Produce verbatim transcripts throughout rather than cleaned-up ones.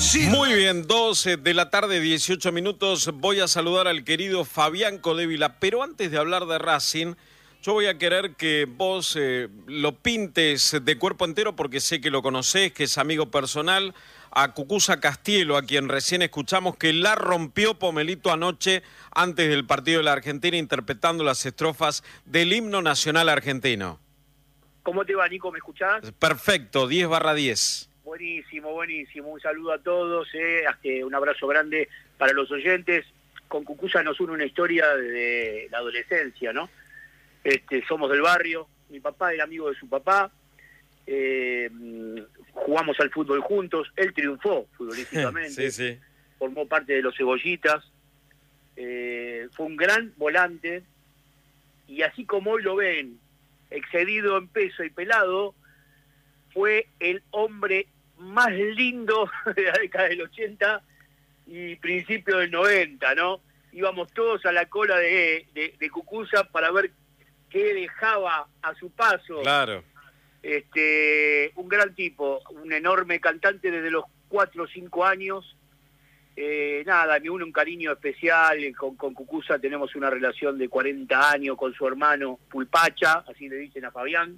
Muy bien, doce de la tarde, dieciocho minutos. Voy a saludar al querido Fabián Codevila, pero antes de hablar de Racing, yo voy a querer que vos eh, lo pintes de cuerpo entero porque sé que lo conocés, que es amigo personal, a Cucuza Castielo, a quien recién escuchamos, que la rompió Pomelito anoche antes del partido de la Argentina interpretando las estrofas del himno nacional argentino. ¿Cómo te va, Nico? ¿Me escuchás? Perfecto, diez barra diez. Buenísimo, buenísimo. Un saludo a todos, eh. un abrazo grande para los oyentes. Con Cucuza nos une una historia de la adolescencia, ¿no? Este, somos del barrio, mi papá era amigo de su papá, eh, jugamos al fútbol juntos, él triunfó futbolísticamente, sí, sí. Formó parte de los Cebollitas, eh, fue un gran volante, y así como hoy lo ven, excedido en peso y pelado, fue el hombre más lindo de la década del ochenta y principio del noventa, ¿no? Íbamos todos a la cola de, de, de Cucuza para ver qué dejaba a su paso. Claro. Este, un gran tipo, un enorme cantante desde los cuatro o cinco años. Eh, nada, me une un cariño especial, con, con Cucuza tenemos una relación de cuarenta años con su hermano Pulpacha, así le dicen a Fabián.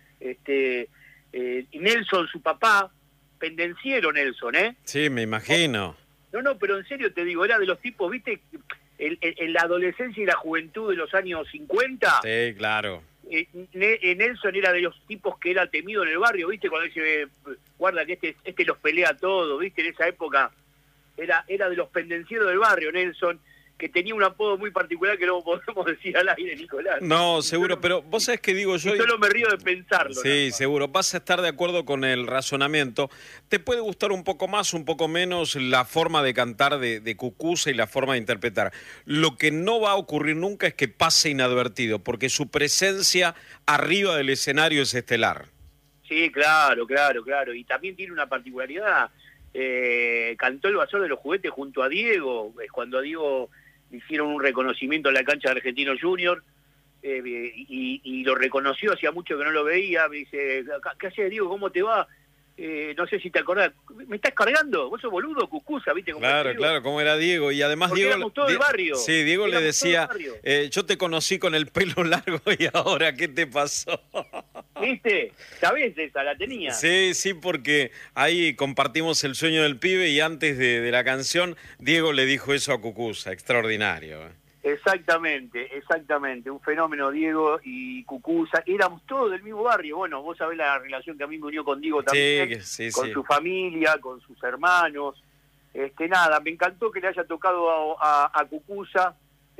Este, eh, y Nelson, su papá, pendenciero Nelson, ¿eh? Sí, me imagino. No, no, pero en serio te digo, era de los tipos, ¿viste? En, en, en la adolescencia y la juventud de los años cincuenta. Sí, claro. Eh, Nelson era de los tipos que era temido en el barrio, ¿viste? Cuando dice, eh, guarda que este, este los pelea todo, ¿viste? En esa época era, era de los pendencieros del barrio, Nelson, que tenía un apodo muy particular que no podemos decir al aire, Nicolás. No, seguro, solo, pero vos sabés que digo yo... Y solo me río de pensarlo. Sí, ¿no? seguro, vas a estar de acuerdo con el razonamiento. Te puede gustar un poco más, un poco menos la forma de cantar de, de Cucuza y la forma de interpretar. Lo que no va a ocurrir nunca es que pase inadvertido, porque su presencia arriba del escenario es estelar. Sí, claro, claro, claro. Y también tiene una particularidad. Eh, cantó el Vasor de los Juguetes junto a Diego, cuando a Diego hicieron un reconocimiento en la cancha de Argentino Junior, eh, y, y lo reconoció, hacía mucho que no lo veía, me dice, ¿qué haces, Diego? ¿Cómo te va? Eh, no sé si te acordás, ¿me estás cargando? ¿Vos sos boludo, Cucuza? ¿Viste cómo Claro, claro, cómo era Diego, y además Porque Diego... éramos todo el barrio. Sí, Diego éramos le decía, eh, yo te conocí con el pelo largo y ahora, ¿qué te pasó? ¿Viste? ¿Sabés esa? La tenía. Sí, sí, porque ahí compartimos el sueño del pibe y antes de, de la canción, Diego le dijo eso a Cucuza, extraordinario. Exactamente, exactamente, un fenómeno Diego y Cucuza, éramos todos del mismo barrio, bueno, vos sabés la relación que a mí me unió con Diego también, sí, sí, con sí. su familia, con sus hermanos, este nada, me encantó que le haya tocado a, a, a Cucuza,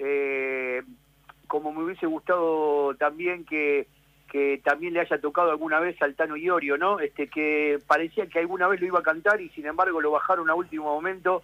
eh, como me hubiese gustado también que, que también le haya tocado alguna vez al Tano Iorio, ¿no? Este, que parecía que alguna vez lo iba a cantar y sin embargo lo bajaron a último momento.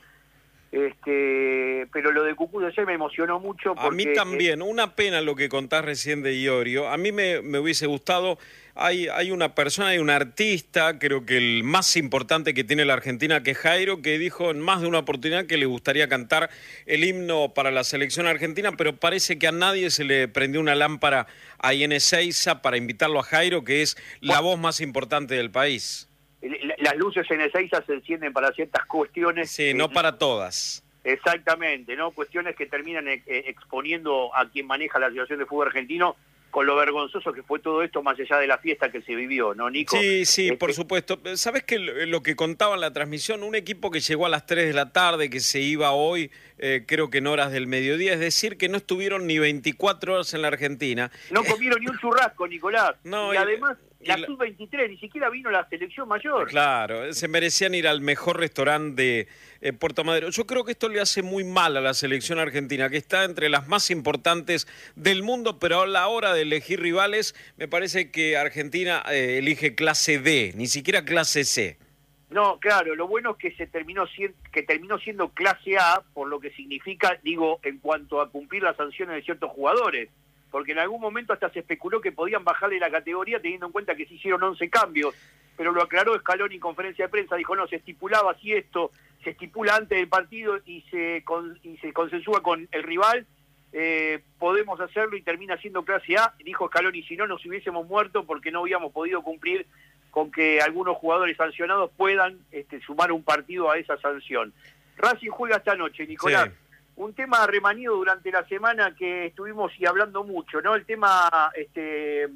Este, pero lo de Cucuza ya me emocionó mucho. Porque, a mí también, una pena lo que contás recién de Iorio. A mí me, me hubiese gustado, hay, hay una persona, hay un artista, creo que el más importante que tiene la Argentina, que es Jairo, que dijo en más de una oportunidad que le gustaría cantar el himno para la selección argentina, pero parece que a nadie se le prendió una lámpara ahí en Ezeiza para invitarlo a Jairo, que es la voz más importante del país. Las luces en Ezeiza se encienden para ciertas cuestiones. Sí, no para todas. Exactamente, ¿no? Cuestiones que terminan eh, exponiendo a quien maneja la situación de fútbol argentino con lo vergonzoso que fue todo esto más allá de la fiesta que se vivió, ¿no, Nico? Sí, sí, este... por supuesto. ¿Sabés que lo que contaba en la transmisión? Un equipo que llegó a las tres de la tarde, que se iba hoy, eh, creo que en horas del mediodía, es decir, que no estuvieron ni veinticuatro horas en la Argentina. No comieron ni un churrasco, Nicolás. No, y, y además... La, la... sub veintitrés, ni siquiera vino la selección mayor. Claro, se merecían ir al mejor restaurante de eh, Puerto Madero. Yo creo que esto le hace muy mal a la selección argentina, que está entre las más importantes del mundo, pero a la hora de elegir rivales, me parece que Argentina eh, elige clase D, ni siquiera clase C. No, claro, lo bueno es que se terminó siendo, que terminó siendo clase A, por lo que significa, digo, en cuanto a cumplir las sanciones de ciertos jugadores. Porque en algún momento hasta se especuló que podían bajarle la categoría teniendo en cuenta que se hicieron once cambios, pero lo aclaró Scaloni en conferencia de prensa, dijo no, se estipulaba así esto, se estipula antes del partido y se, con, y se consensúa con el rival, eh, podemos hacerlo y termina siendo clase A, dijo Scaloni, si no nos hubiésemos muerto porque no habíamos podido cumplir con que algunos jugadores sancionados puedan este, sumar un partido a esa sanción. Racing juega esta noche, Nicolás. Sí. Un tema remanido durante la semana que estuvimos y hablando mucho, ¿no? El tema este,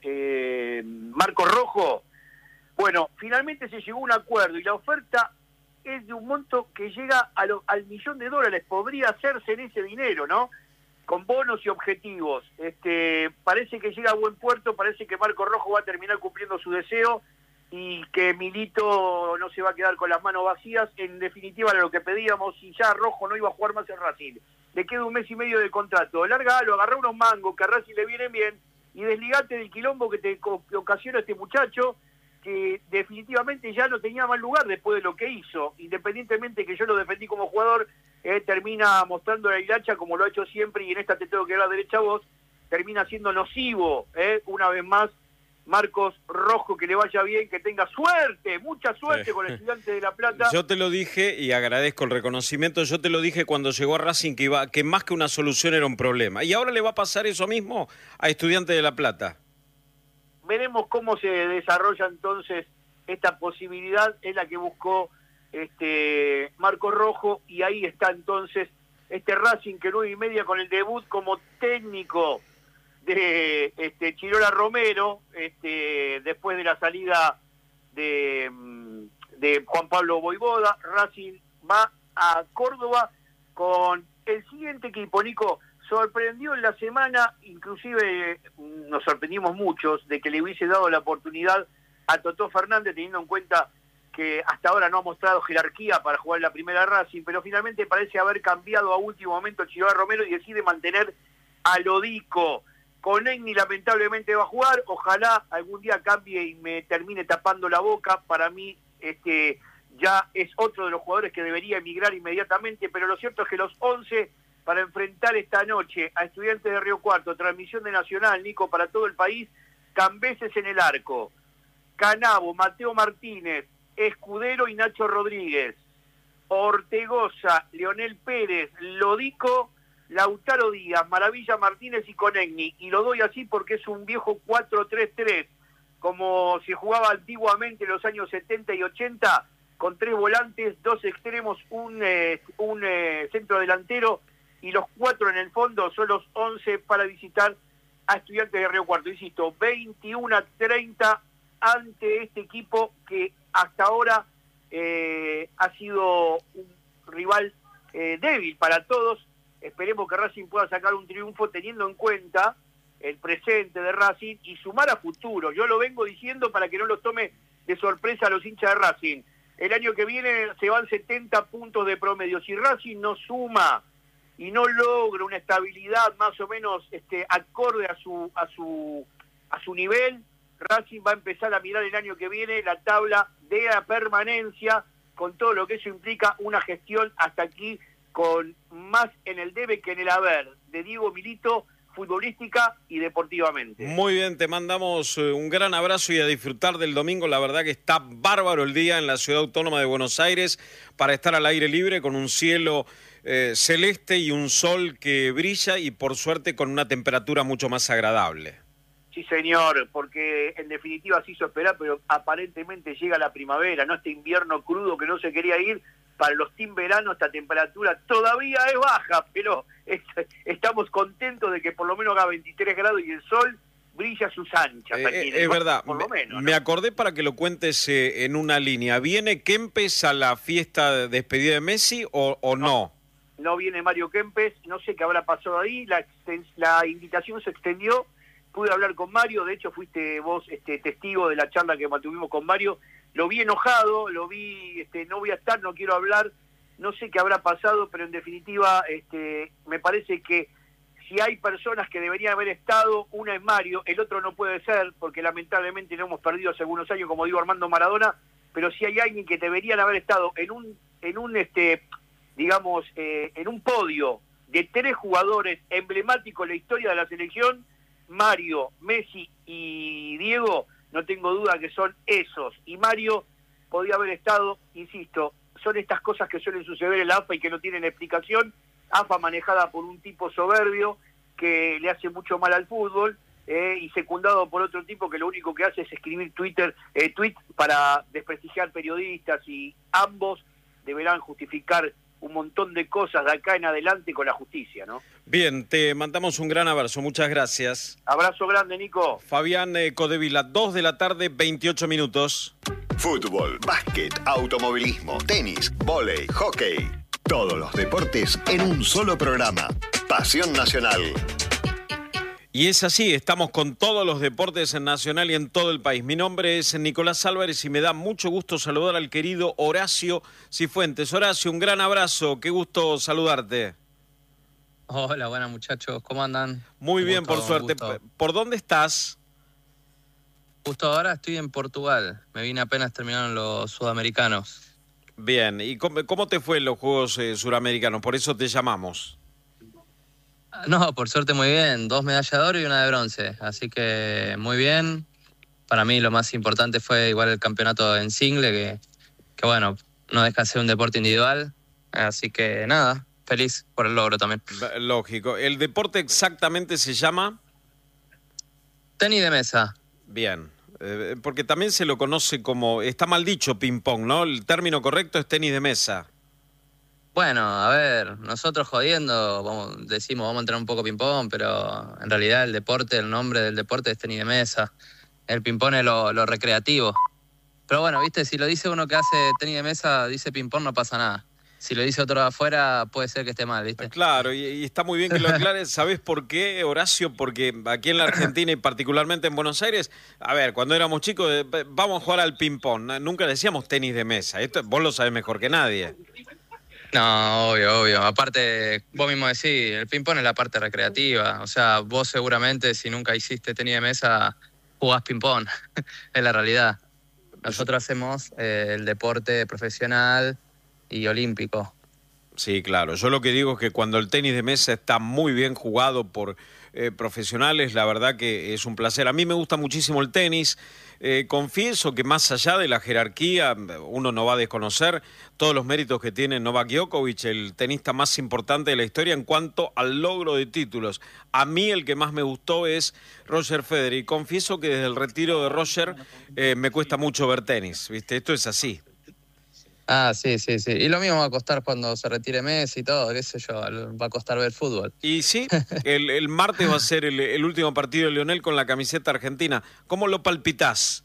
eh, Marco Rojo. Bueno, finalmente se llegó a un acuerdo y la oferta es de un monto que llega a lo, al millón de dólares. Podría hacerse en ese dinero, ¿no? Con bonos y objetivos. Este, parece que llega a buen puerto, parece que Marco Rojo va a terminar cumpliendo su deseo y que Milito no se va a quedar con las manos vacías. En definitiva, era lo que pedíamos, y ya Rojo no iba a jugar más en Racing. Le queda un mes y medio de contrato. Lárgalo, agarrá unos mangos que a Racing le vienen bien y desligate del quilombo que te que ocasiona este muchacho, que definitivamente ya no tenía más lugar después de lo que hizo. Independientemente que yo lo defendí como jugador, eh, termina mostrando la hilacha como lo ha hecho siempre, y en esta te tengo que dar derecha a vos, termina siendo nocivo, eh, una vez más. Marcos Rojo, que le vaya bien, que tenga suerte, mucha suerte, sí, con el Estudiantes de La Plata. Yo te lo dije y agradezco el reconocimiento. Yo te lo dije cuando llegó a Racing que iba, que más que una solución era un problema. Y ahora le va a pasar eso mismo a Estudiantes de La Plata. Veremos cómo se desarrolla entonces esta posibilidad. Es la que buscó este Marcos Rojo, y ahí está entonces este Racing, que nueve y media con el debut como técnico de este Chirola Romero, este después de la salida de, de Juan Pablo Voivoda. Racing va a Córdoba con el siguiente equipo. Nico, sorprendió en la semana, inclusive nos sorprendimos muchos de que le hubiese dado la oportunidad a Totó Fernández, teniendo en cuenta que hasta ahora no ha mostrado jerarquía para jugar en la primera Racing, pero finalmente parece haber cambiado a último momento Chirola Romero y decide mantener a Lodico. Conegni lamentablemente va a jugar, ojalá algún día cambie y me termine tapando la boca. Para mí este ya es otro de los jugadores que debería emigrar inmediatamente, pero lo cierto es que los once para enfrentar esta noche a Estudiantes de Río Cuarto, transmisión de Nacional, Nico, para todo el país: Cambeses en el arco, Canabo, Mateo Martínez, Escudero y Nacho Rodríguez, Ortegoza, Leonel Pérez, Lodico, Lautaro Díaz, Maravilla Martínez y Conegni. Y lo doy así porque es un viejo cuatro tres tres, como se jugaba antiguamente en los años setenta y ochenta, con tres volantes, dos extremos, un, eh, un eh, centro delantero, y los cuatro en el fondo. Son los once para visitar a Estudiantes de Río Cuarto. Insisto, veintiuno a treinta ante este equipo que hasta ahora eh, ha sido un rival eh, débil para todos. Esperemos que Racing pueda sacar un triunfo teniendo en cuenta el presente de Racing y sumar a futuro. Yo lo vengo diciendo para que no los tome de sorpresa a los hinchas de Racing. El año que viene se van setenta puntos de promedio. Si Racing no suma y no logra una estabilidad más o menos este, acorde a su, a su, a su nivel, Racing va a empezar a mirar el año que viene la tabla de la permanencia, con todo lo que eso implica, una gestión hasta aquí con más en el debe que en el haber de Diego Milito, futbolística y deportivamente. Muy bien, te mandamos un gran abrazo y a disfrutar del domingo. La verdad que está bárbaro el día en la Ciudad Autónoma de Buenos Aires para estar al aire libre, con un cielo eh, celeste y un sol que brilla, y por suerte con una temperatura mucho más agradable. Sí, señor, porque en definitiva se hizo esperar, pero aparentemente llega la primavera, ¿no? Este invierno crudo que no se quería ir. Para los team verano esta temperatura todavía es baja, pero es, estamos contentos de que por lo menos haga veintitrés grados y el sol brilla a sus anchas. Eh, aquí en es el verdad, por lo menos, ¿no? Me acordé para que lo cuentes eh, en una línea. ¿Viene Kempes a la fiesta de despedida de Messi o, o no? no? No viene Mario Kempes, no sé qué habrá pasado ahí, la, la invitación se extendió, pude hablar con Mario, de hecho fuiste vos este, testigo de la charla que mantuvimos con Mario. Lo vi enojado, lo vi, este, no voy a estar, no quiero hablar, no sé qué habrá pasado, pero en definitiva este, me parece que si hay personas que deberían haber estado, una es Mario, el otro no puede ser, porque lamentablemente no hemos perdido hace algunos años, como digo, Armando Maradona, pero si hay alguien que deberían haber estado en un, en un este, digamos, eh, en un podio de tres jugadores emblemáticos en la historia de la selección, Mario, Messi y Diego, no tengo duda que son esos. Y Mario podía haber estado, insisto, son estas cosas que suelen suceder en la A F A y que no tienen explicación. A F A manejada por un tipo soberbio que le hace mucho mal al fútbol, eh, y secundado por otro tipo que lo único que hace es escribir Twitter, eh, tweets para desprestigiar periodistas, y ambos deberán justificar un montón de cosas de acá en adelante con la justicia, ¿no? Bien, te mandamos un gran abrazo, muchas gracias. Abrazo grande, Nico. Fabián eh, Codevila, dos de la tarde, veintiocho minutos. Fútbol, básquet, automovilismo, tenis, vóley, hockey. Todos los deportes en un solo programa. Pasión Nacional. Y es así, estamos con todos los deportes en Nacional y en todo el país. Mi nombre es Nicolás Álvarez y me da mucho gusto saludar al querido Horacio Cifuentes. Horacio, un gran abrazo, qué gusto saludarte. Hola, buenas muchachos, ¿cómo andan? Muy Un bien, gusto, por suerte. ¿Por dónde estás? Justo ahora estoy en Portugal, me vine apenas terminaron los sudamericanos. Bien, ¿y cómo, cómo te fue en los Juegos eh, Suramericanos? Por eso te llamamos. No, por suerte muy bien, dos medallas de oro y una de bronce, así que muy bien. Para mí lo más importante fue igual el campeonato en single, que, que bueno, no deja de ser un deporte individual, así que nada, feliz por el logro también. Lógico. ¿El deporte exactamente se llama? Tenis de mesa. Bien, eh, porque también se lo conoce como, está mal dicho ping-pong, ¿no? El término correcto es tenis de mesa. Bueno, a ver, nosotros jodiendo vamos, decimos vamos a entrar un poco ping-pong, pero en realidad el deporte, el nombre del deporte es tenis de mesa. El ping-pong es lo, lo recreativo. Pero bueno, viste, si lo dice uno que hace tenis de mesa, dice ping-pong, no pasa nada. Si lo dice otro de afuera, puede ser que esté mal, ¿viste? Claro, y, y está muy bien que lo aclares. ¿Sabés por qué, Horacio? Porque aquí en la Argentina y particularmente en Buenos Aires, a ver, cuando éramos chicos, eh, vamos a jugar al ping-pong. Nunca decíamos tenis de mesa. Esto vos lo sabés mejor que nadie. No, obvio, obvio. Aparte, vos mismo decís, el ping-pong es la parte recreativa. O sea, vos seguramente, si nunca hiciste tenis de mesa, jugás ping-pong. Es la realidad. Nosotros hacemos eh, el deporte profesional y olímpico. Sí, claro. Yo lo que digo es que cuando el tenis de mesa está muy bien jugado por eh, profesionales, la verdad que es un placer. A mí me gusta muchísimo el tenis. Eh, confieso que más allá de la jerarquía, uno no va a desconocer todos los méritos que tiene Novak Djokovic, el tenista más importante de la historia en cuanto al logro de títulos. A mí el que más me gustó es Roger Federer, y confieso que desde el retiro de Roger eh, me cuesta mucho ver tenis, ¿viste? Esto es así. Ah, sí, sí, sí. Y lo mismo va a costar cuando se retire Messi y todo, qué sé yo, va a costar ver fútbol. Y sí, el, el martes va a ser el, el último partido de Lionel con la camiseta argentina. ¿Cómo lo palpitás?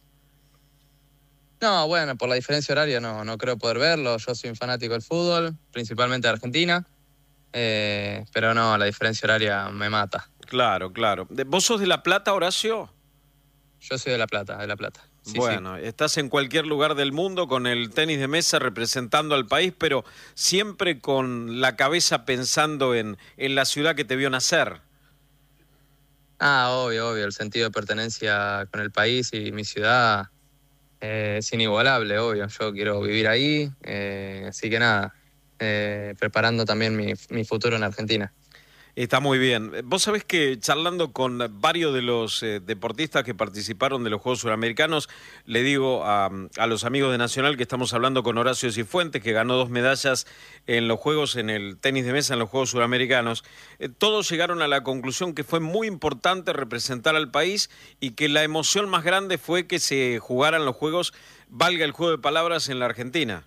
No, bueno, por la diferencia horaria no, no creo poder verlo. Yo soy un fanático del fútbol, principalmente de Argentina, eh, pero no, la diferencia horaria me mata. Claro, claro. ¿Vos sos de La Plata, Horacio? Yo soy de La Plata, de La Plata. Sí, bueno, sí. Estás en cualquier lugar del mundo con el tenis de mesa representando al país, pero siempre con la cabeza pensando en, en la ciudad que te vio nacer. Ah, obvio, obvio. El sentido de pertenencia con el país y mi ciudad eh, es inigualable, obvio. Yo quiero vivir ahí, eh, así que nada, eh, preparando también mi, mi futuro en Argentina. Está muy bien. Vos sabés que charlando con varios de los eh, deportistas que participaron de los Juegos Suramericanos, le digo a, a los amigos de Nacional que estamos hablando con Horacio Cifuentes, que ganó dos medallas en los Juegos, en el tenis de mesa en los Juegos Suramericanos. Eh, todos llegaron a la conclusión que fue muy importante representar al país y que la emoción más grande fue que se jugaran los Juegos, valga el juego de palabras, en la Argentina.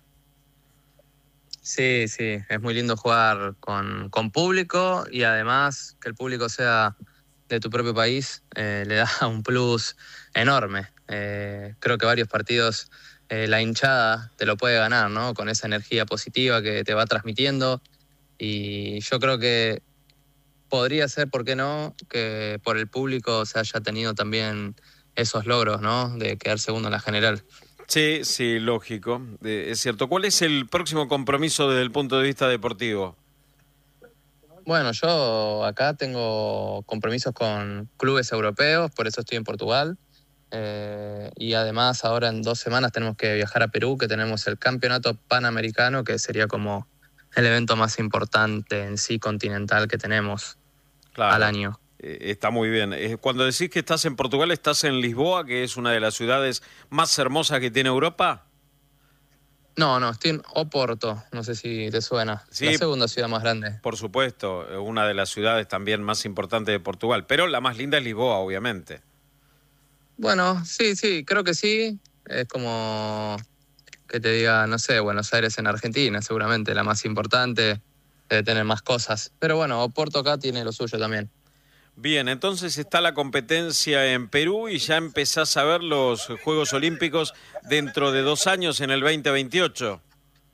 Sí, sí, es muy lindo jugar con, con público y además que el público sea de tu propio país eh, le da un plus enorme. Eh, creo que varios partidos eh, la hinchada te lo puede ganar, ¿no? Con esa energía positiva que te va transmitiendo, y yo creo que podría ser, ¿por qué no?, que por el público se haya tenido también esos logros, ¿no?, de quedar segundo en la general. Sí, sí, lógico, eh, es cierto. ¿Cuál es el próximo compromiso desde el punto de vista deportivo? Bueno, yo acá tengo compromisos con clubes europeos, por eso estoy en Portugal. Eh, y además ahora en dos semanas tenemos que viajar a Perú, que tenemos el Campeonato Panamericano, que sería como el evento más importante en sí continental que tenemos Claro. al año. Está muy bien. Cuando decís que estás en Portugal, ¿estás en Lisboa, que es una de las ciudades más hermosas que tiene Europa? No, no, estoy en Oporto, no sé si te suena. Sí, la segunda ciudad más grande. Por supuesto, una de las ciudades también más importantes de Portugal, pero la más linda es Lisboa, obviamente. Bueno, sí, sí, creo que sí. Es como que te diga, no sé, Buenos Aires en Argentina, seguramente la más importante, debe tener más cosas. Pero bueno, Oporto acá tiene lo suyo también. Bien, entonces está la competencia en Perú y ya empezás a ver los Juegos Olímpicos dentro de dos años, en el veinte veintiocho.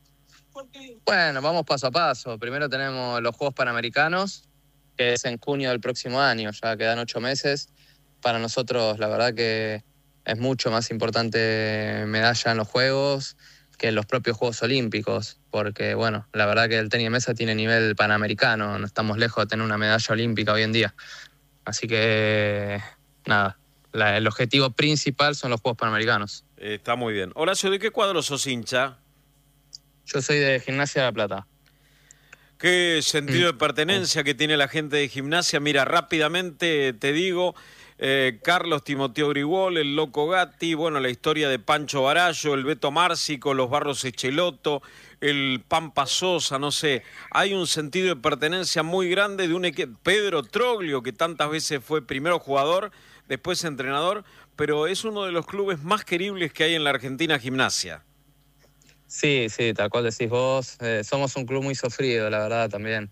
Bueno, vamos paso a paso. Primero tenemos los Juegos Panamericanos, que es en junio del próximo año, ya quedan ocho meses. Para nosotros, la verdad que es mucho más importante medalla en los Juegos que en los propios Juegos Olímpicos, porque, bueno, la verdad que el tenis de mesa tiene nivel panamericano, no estamos lejos de tener una medalla olímpica hoy en día. Así que, nada, la, el objetivo principal son los Juegos Panamericanos. Eh, está muy bien. Horacio, ¿de qué cuadro sos hincha? Yo soy de Gimnasia de La Plata. ¿Qué sentido de pertenencia que tiene la gente de Gimnasia? Mira, rápidamente te digo, eh, Carlos Timoteo Grigol, el Loco Gatti, bueno, la historia de Pancho Barallo, el Beto Márcico, los Barros Echeloto, el Pampa Sosa, no sé, hay un sentido de pertenencia muy grande de un equipo. Pedro Troglio, que tantas veces fue primero jugador, después entrenador, pero es uno de los clubes más queribles que hay en la Argentina, Gimnasia. Sí, sí, tal cual decís vos. Eh, somos un club muy sufrido, la verdad, también.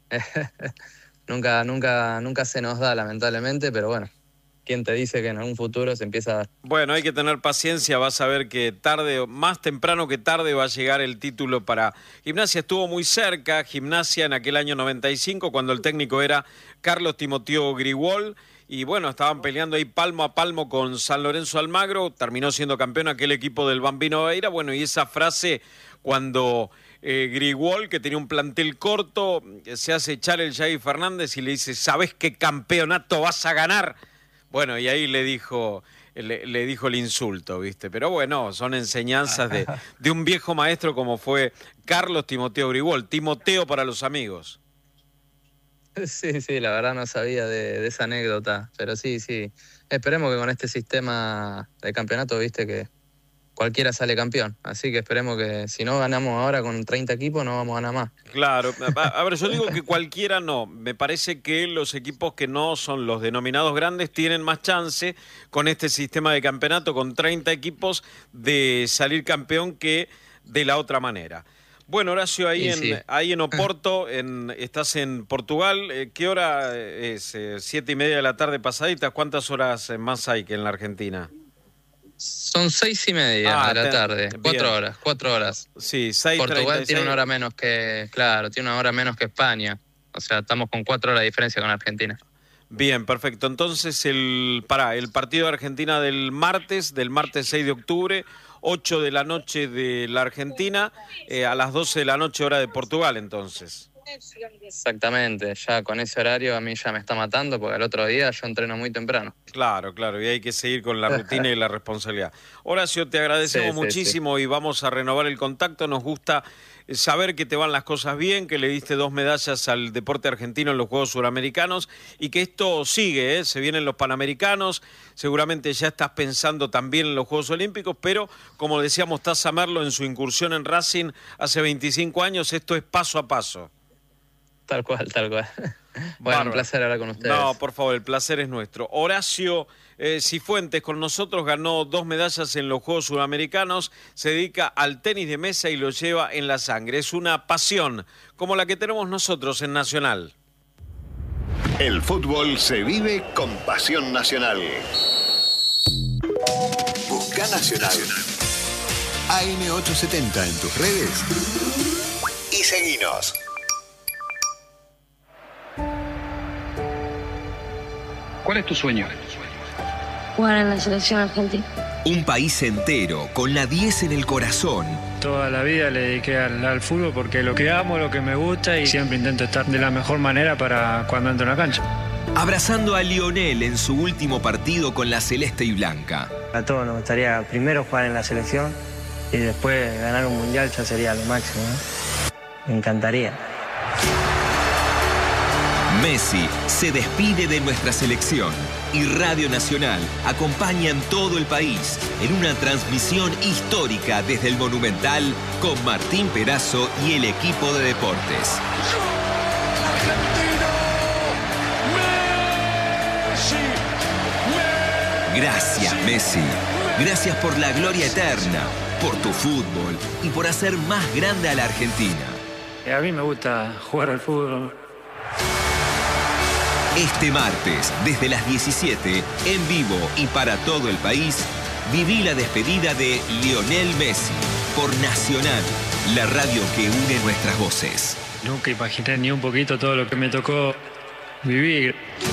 nunca, nunca, nunca se nos da, lamentablemente, pero bueno, ¿quién te dice que en algún futuro se empieza a dar? Bueno, hay que tener paciencia, vas a ver que tarde, más temprano que tarde va a llegar el título para Gimnasia. Estuvo muy cerca, Gimnasia en aquel año noventa y cinco, cuando el técnico era Carlos Timoteo Grigol. Y bueno, estaban peleando ahí palmo a palmo con San Lorenzo Almagro, terminó siendo campeón aquel equipo del Bambino Veira. Bueno, y esa frase cuando eh, Grigol, que tenía un plantel corto, se hace echar el Jair Fernández y le dice, ¿sabés qué campeonato vas a ganar? Bueno, y ahí le dijo, le, le dijo el insulto, ¿viste? Pero bueno, son enseñanzas de, de un viejo maestro como fue Carlos Timoteo Grigol, Timoteo para los amigos. Sí, sí, la verdad no sabía de, de esa anécdota, pero sí, sí. Esperemos que con este sistema de campeonato, viste, que cualquiera sale campeón. Así que esperemos que si no ganamos ahora con treinta equipos, no vamos a ganar más. Claro, a, a ver, yo digo que cualquiera no. Me parece que los equipos que no son los denominados grandes tienen más chance con este sistema de campeonato, con treinta equipos, de salir campeón que de la otra manera. Bueno, Horacio, ahí, sí, en, sí. ahí en Oporto, en, estás en Portugal. Eh, ¿Qué hora es? Eh, ¿Siete y media de la tarde pasaditas? ¿Cuántas horas más hay que en la Argentina? Son seis y media Ah, de la ten, tarde, bien. cuatro horas, cuatro horas. Sí, seis Portugal treinta y seis. tiene una hora menos que, claro, tiene una hora menos que España. O sea, estamos con cuatro horas de diferencia con Argentina. Bien, perfecto. Entonces, el pará, el partido de Argentina del martes, del martes seis de octubre, ocho de la noche de la Argentina, eh, a las doce de la noche hora de Portugal, entonces. Exactamente, ya con ese horario a mí ya me está matando porque el otro día yo entreno muy temprano. Claro, claro, y hay que seguir con la rutina y la responsabilidad. Horacio, te agradecemos Sí, sí, muchísimo sí. y vamos a renovar el contacto. Nos gusta saber que te van las cosas bien, que le diste dos medallas al deporte argentino en los Juegos Suramericanos y que esto sigue, ¿eh? Se vienen los Panamericanos, seguramente ya estás pensando también en los Juegos Olímpicos, pero como decíamos Taza Merlo en su incursión en Racing hace veinticinco años, esto es paso a paso. Tal cual, tal cual. Bueno, Bárbaro. un placer hablar con ustedes. No, por favor, el placer es nuestro. Horacio eh, Cifuentes con nosotros, ganó dos medallas en los Juegos Sudamericanos, se dedica al tenis de mesa y lo lleva en la sangre. Es una pasión como la que tenemos nosotros en Nacional. El fútbol se vive con pasión nacional. Busca Nacional. A M ochocientos setenta en tus redes y seguinos. ¿Cuál es tu sueño? Jugar en la selección argentina. Un país entero, con la diez en el corazón. Toda la vida le dediqué al, al fútbol porque lo que amo, lo que me gusta y siempre intento estar de la mejor manera para cuando entro en la cancha. Abrazando a Lionel en su último partido con la celeste y blanca. A todos nos gustaría primero jugar en la selección y después ganar un mundial ya sería lo máximo, ¿no? Me encantaría. Messi se despide de nuestra selección y Radio Nacional acompaña en todo el país en una transmisión histórica desde el Monumental con Martín Perazo y el equipo de deportes. Gracias, Messi. Gracias por la gloria eterna, por tu fútbol y por hacer más grande a la Argentina. A mí me gusta jugar al fútbol. Este martes, desde las diecisiete, en vivo y para todo el país, viví la despedida de Lionel Messi por Nacional, la radio que une nuestras voces. Nunca imaginé ni un poquito todo lo que me tocó vivir.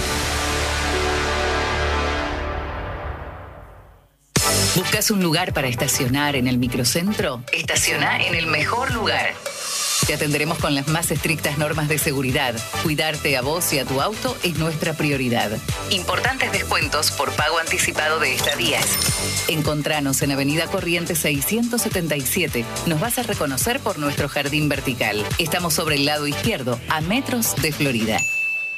¿Buscas un lugar para estacionar en el microcentro? Estaciona en el mejor lugar. Te atenderemos con las más estrictas normas de seguridad. Cuidarte a vos y a tu auto es nuestra prioridad. Importantes descuentos por pago anticipado de estadías. Encontranos en Avenida Corrientes seiscientos setenta y siete. Nos vas a reconocer por nuestro jardín vertical. Estamos sobre el lado izquierdo, a metros de Florida.